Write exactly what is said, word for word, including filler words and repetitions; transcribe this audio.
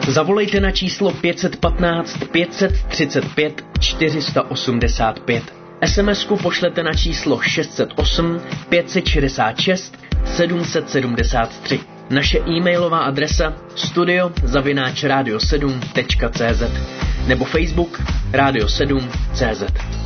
Zavolejte na číslo pět jedna pět pět tři pět čtyři osm pět. es em esku pošlete na číslo šest set osm pět set šedesát šest sedm set sedmdesát tři. Naše e-mailová adresa studio zavináč radio sedm tečka cé zet nebo Facebook Radio sedm tečka cé zet.